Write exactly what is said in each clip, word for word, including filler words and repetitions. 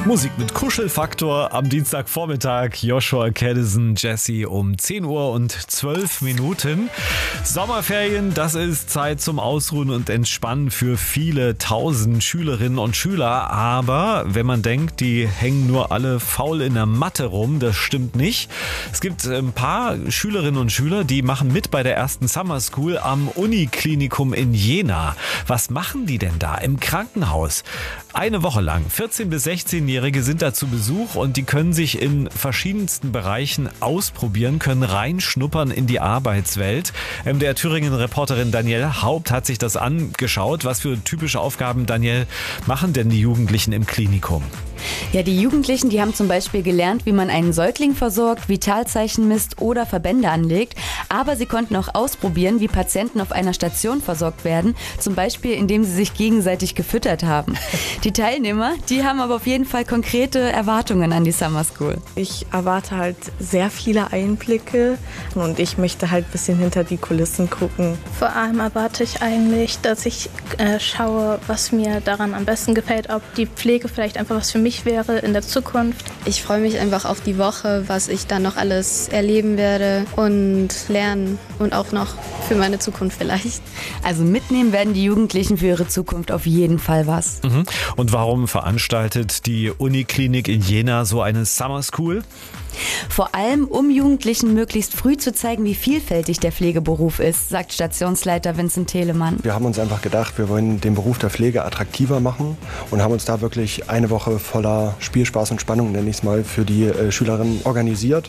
Musik mit Kuschelfaktor am Dienstagvormittag. Joshua Caddison, Jesse um zehn Uhr und zwölf Minuten. Sommerferien, das ist Zeit zum Ausruhen und Entspannen für viele tausend Schülerinnen und Schüler. Aber wenn man denkt, die hängen nur alle faul in der Matte rum, das stimmt nicht. Es gibt ein paar Schülerinnen und Schüler, die machen mit bei der ersten Summer School am Uniklinikum in Jena. Was machen die denn da im Krankenhaus? Eine Woche lang. vierzehn- bis sechzehnjährige sind da zu Besuch und die können sich in verschiedensten Bereichen ausprobieren, können reinschnuppern in die Arbeitswelt. Der Thüringen-Reporterin Danielle Haupt hat sich das angeschaut. Was für typische Aufgaben, Danielle, machen denn die Jugendlichen im Klinikum? Ja, die Jugendlichen, die haben zum Beispiel gelernt, wie man einen Säugling versorgt, Vitalzeichen misst oder Verbände anlegt. Aber sie konnten auch ausprobieren, wie Patienten auf einer Station versorgt werden. Zum Beispiel, indem sie sich gegenseitig gefüttert haben. Die Teilnehmer, die haben aber auf jeden Fall konkrete Erwartungen an die Summer School. Ich erwarte halt sehr viele Einblicke und ich möchte halt ein bisschen hinter die Kulissen gucken. Vor allem erwarte ich eigentlich, dass ich äh, schaue, was mir daran am besten gefällt, ob die Pflege vielleicht einfach was für mich wäre in der Zukunft. Ich freue mich einfach auf die Woche, was ich dann noch alles erleben werde und lernen und auch noch für meine Zukunft vielleicht. Also mitnehmen werden die Jugendlichen für ihre Zukunft auf jeden Fall was. Mhm. Und warum veranstaltet die Uniklinik in Jena so eine Summer School? Vor allem, um Jugendlichen möglichst früh zu zeigen, wie vielfältig der Pflegeberuf ist, sagt Stationsleiter Vincent Telemann. Wir haben uns einfach gedacht, wir wollen den Beruf der Pflege attraktiver machen und haben uns da wirklich eine Woche voller Spielspaß und Spannung, nenne ich es mal, für die äh, Schülerinnen organisiert,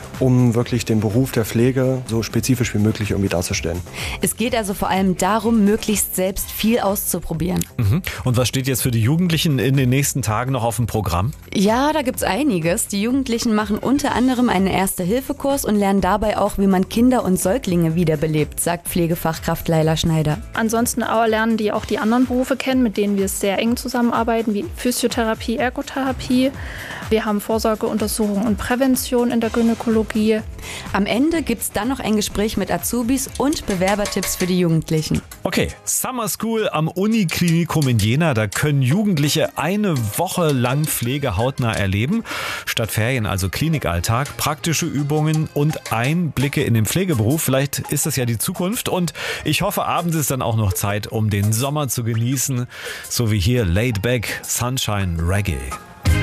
um wirklich den Beruf der Pflege so spezifisch wie möglich irgendwie darzustellen. Es geht also vor allem darum, möglichst selbst viel auszuprobieren. Mhm. Und was steht jetzt für die Jugendlichen in den nächsten Tagen noch auf dem Programm? Ja, da gibt's einiges. Die Jugendlichen machen unter anderem einen Erste-Hilfe-Kurs und lernen dabei auch, wie man Kinder und Säuglinge wiederbelebt, sagt Pflegefachkraft Laila Schneider. Ansonsten aber lernen die auch die anderen Berufe kennen, mit denen wir sehr eng zusammenarbeiten, wie Physiotherapie, Ergotherapie. Wir haben Vorsorgeuntersuchung und Prävention in der Gynäkologie. Am Ende gibt's dann noch ein Gespräch mit Azubis und Bewerbertipps für die Jugendlichen. Okay, Summer School am Uniklinikum in Jena. Da können Jugendliche eine Woche lang Pflege hautnah erleben. Statt Ferien also Klinikalltag, praktische Übungen und Einblicke in den Pflegeberuf. Vielleicht ist das ja die Zukunft. Und ich hoffe, abends ist dann auch noch Zeit, um den Sommer zu genießen. So wie hier Laid Back Sunshine Reggae.